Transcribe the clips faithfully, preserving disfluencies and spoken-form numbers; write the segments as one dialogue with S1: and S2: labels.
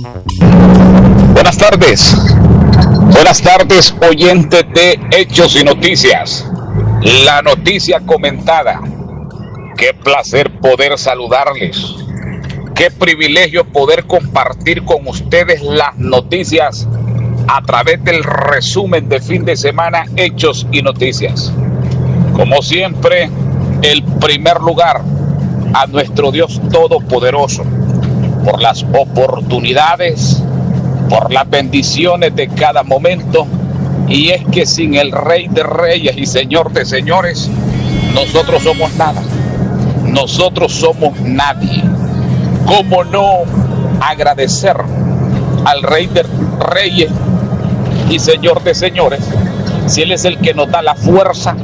S1: Buenas tardes. Buenas tardes, oyentes de Hechos y Noticias. La noticia comentada. Qué placer poder saludarles. Qué privilegio poder compartir con ustedes las noticias a través del resumen de fin de semana Hechos y Noticias. Como siempre, el primer lugar a nuestro Dios Todopoderoso por las oportunidades, por las bendiciones de cada momento. Y es que sin el Rey de Reyes y Señor de Señores, nosotros somos nada. Nosotros somos nadie. ¿Cómo no agradecer al Rey de Reyes y Señor de Señores si Él es el que nos da la fuerza,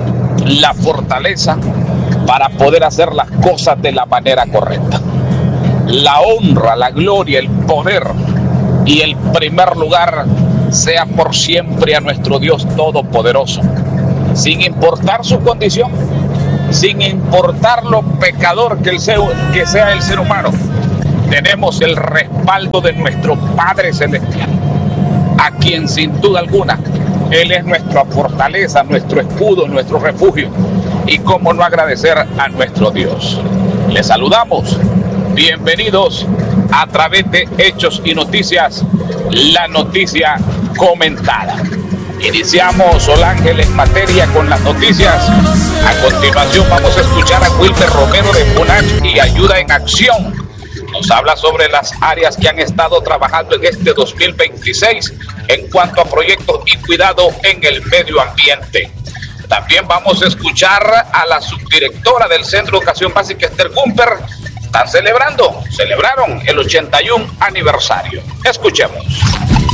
S1: la fortaleza para poder hacer las cosas de la manera correcta? La honra, la gloria, el poder y el primer lugar sea por siempre a nuestro Dios Todopoderoso, sin importar su condición, sin importar lo pecador que, el ser, que sea el ser humano. Tenemos el respaldo de nuestro Padre Celestial, a quien sin duda alguna Él es nuestra fortaleza, nuestro escudo, nuestro refugio. Y cómo no agradecer a nuestro Dios. Les saludamos. Bienvenidos a través de Hechos y Noticias, la noticia comentada. Iniciamos Sol Ángel en materia con las noticias. A continuación vamos a escuchar a Wilber Romero de Funach y Ayuda en Acción. Nos habla sobre las áreas que han estado trabajando en este dos mil veintiséis en cuanto a proyectos y cuidado en el medio ambiente. También vamos a escuchar a la subdirectora del Centro de Educación Básica, Esther Gumper. Están celebrando, celebraron el ochenta y uno aniversario. Escuchemos.